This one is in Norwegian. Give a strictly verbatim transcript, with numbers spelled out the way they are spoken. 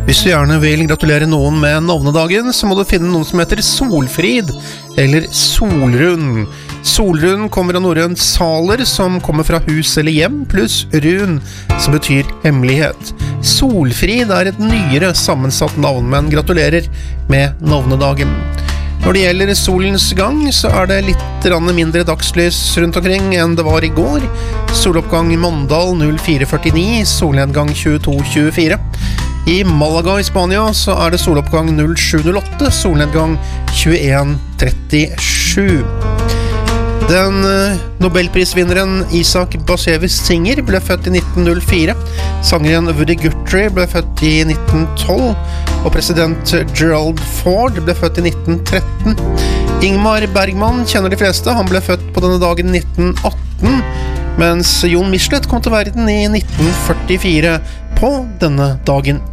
Hvis du gjerne vil gratulere noen med navnedagen, så må du finne noen som heter Solfrid, eller Solrun. Solrun kommer av norrønt saler, som kommer fra hus eller hjem, pluss run, som betyr hemmelighet. Solfrid er et nyere sammensatt navn, men gratulerer med navnedagen. Når det gjelder solens gang, så er det litt mindre dagslys rundt omkring enn det var i går. Soloppgang i Mandal null fire førtini, solnedgang tjueto tjuefire. I Malaga i Spania så er det soloppgang null sju null åtte, solnedgang tjueen trettisju. Den Nobelprisvinneren Isaac Bashevis Singer ble født i nitten null fire. Sangeren Woody Guthrie ble født i nitten tolv, og president Gerald Ford ble født i nitten tretten. Ingmar Bergman kjenner de fleste, han ble født på denne dagen i nitten atten, mens Jon Michelet kom til verden i nitten førtifire på denne dagen.